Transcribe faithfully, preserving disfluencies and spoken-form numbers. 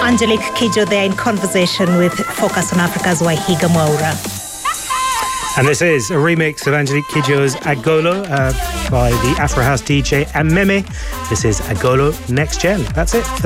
Angelique Kidjo there in conversation with Focus on Africa's Wahiga Mwaura. And this is a remix of Angelique Kidjo's Agolo uh, by the Afro House D J Ameme. This is Agolo Next Gen. That's it.